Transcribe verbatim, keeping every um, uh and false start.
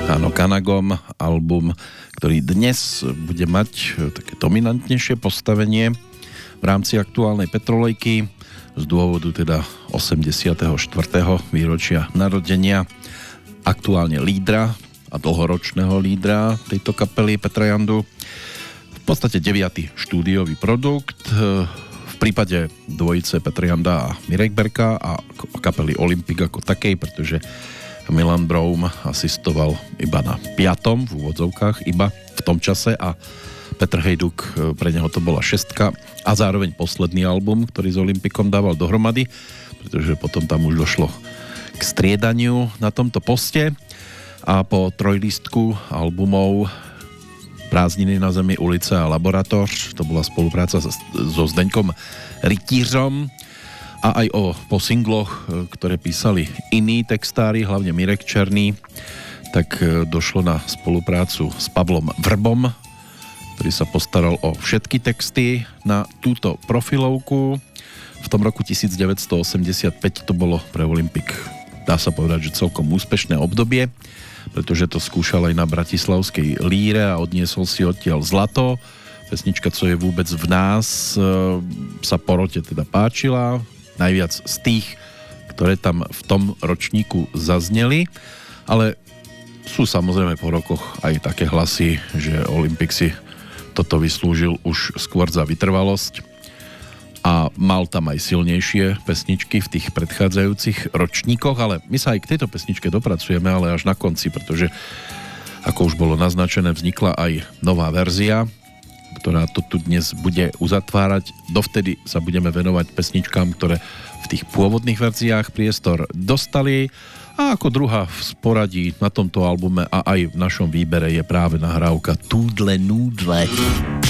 Áno, Kanagom, album, ktorý dnes bude mať také dominantnejšie postavenie v rámci aktuálnej Petrolejky z dôvodu teda osemdesiateho štvrtého výročia narodenia aktuálne lídra a dlhoročného lídra tejto kapely Petra Jandu. V podstate deviaty štúdiový produkt v prípade dvojice Petra Janda a Mirek Berka a kapely Olympik ako takej, pretože Milan Broum asistoval iba na piatom, v úvodzovkách, iba v tom čase a Petr Hejduk, pre neho to bola šestka a zároveň posledný album, ktorý s Olympikom dával dohromady, pretože potom tam už došlo k striedaniu na tomto poste a po trojlístku albumov Prázdniny na zemi, ulice a laboratoř, to bola spolupráca so Zdeňkom Rytířom, a aj o, po singloch, ktoré písali iní textári, hlavne Mirek Černý, tak došlo na spoluprácu s Pavlom Vrbom, ktorý sa postaral o všetky texty na túto profilovku. V tom roku devätnásťstoosemdesiatpäť to bolo pre Olympik, dá sa povedať, že celkom úspešné obdobie, pretože to skúšal aj na bratislavskej líre a odniesol si odtiaľ zlato. Pesnička Co je vôbec v nás sa porote teda páčila, najviac z tých, ktoré tam v tom ročníku zazneli, ale sú samozrejme po rokoch aj také hlasy, že Olympik si toto vyslúžil už skôr za vytrvalosť a mal tam aj silnejšie pesničky v tých predchádzajúcich ročníkoch, ale my sa aj k tejto pesničke dopracujeme, ale až na konci, pretože ako už bolo naznačené, vznikla aj nová verzia, ktorá to tu dnes bude uzatvárať. Dovtedy sa budeme venovať pesničkám, ktoré v tých pôvodných verziách priestor dostali. A ako druhá v poradí na tomto albume a aj v našom výbere je práve nahrávka Túdle núdle.